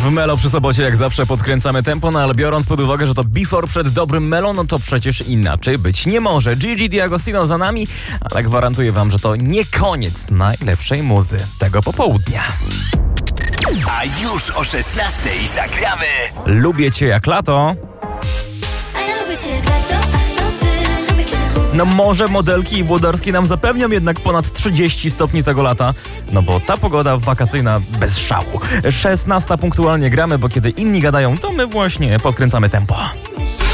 W Melo przy sobocie jak zawsze podkręcamy tempo, no ale biorąc pod uwagę, że to before przed dobrym Melo, no to przecież inaczej być nie może. Gigi D'Agostino za nami, ale gwarantuję wam, że to nie koniec najlepszej muzy tego popołudnia. A już o 16:00 zagramy. Lubię cię jak lato. A ja lubię cię jak lato, ach to ty. Lubię kiedy No może modelki i włodarski nam zapewnią jednak ponad 30 stopni tego lata, no bo ta pogoda wakacyjna bez szału. 16:00 punktualnie gramy, bo kiedy inni gadają, to my właśnie podkręcamy tempo. myślisz,